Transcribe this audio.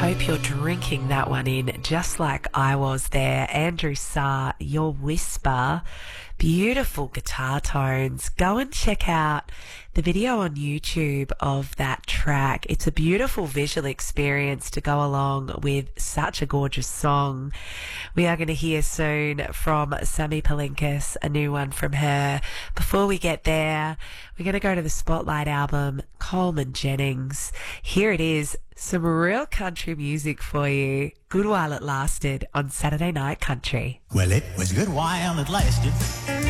Hope you're drinking that one in just like I was there. Andrew Sarr, Your Whisper. Beautiful guitar tones. Go and check out the video on YouTube of that track. It's a beautiful visual experience to go along with such a gorgeous song. We are going to hear soon from Sammy Palinkas, a new one from her. Before we get there, we're going to go to the Spotlight album, Coleman Jennings. Here it is, some real country music for you. Good while it lasted on Saturday Night Country. Well, it was good while it lasted.